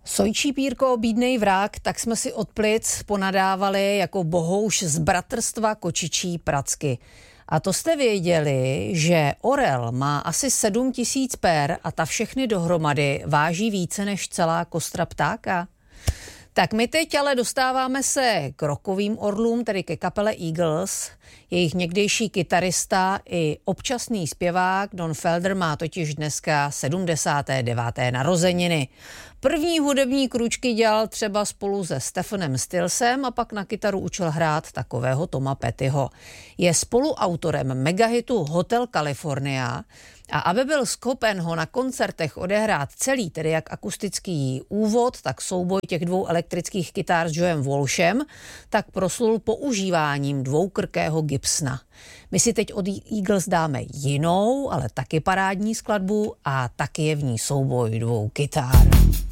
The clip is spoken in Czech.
Sojčí pírko, bídnej vrák, tak jsme si od plic ponadávali jako bohouš z bratrstva kočičí pracky. A to jste věděli, že orel má asi 7 000 pér a ta všechny dohromady váží více než celá kostra ptáka? Tak my teď ale dostáváme se k rockovým orlům, tedy ke kapele Eagles. Jejich někdejší kytarista i občasný zpěvák Don Felder má totiž dneska 79. narozeniny. První hudební krůčky dělal třeba spolu se Stephenem Stillsem a pak na kytaru učil hrát takového Toma Pettyho. Je spoluautorem megahitu Hotel California a aby byl schopen ho na koncertech odehrát celý, tedy jak akustický úvod, tak souboj těch dvou elektrických kytár s Joem Walshem, tak proslul používáním dvoukrkého Gibsona. My si teď od Eagles dáme jinou, ale taky parádní skladbu a taky je v ní souboj dvou kytár.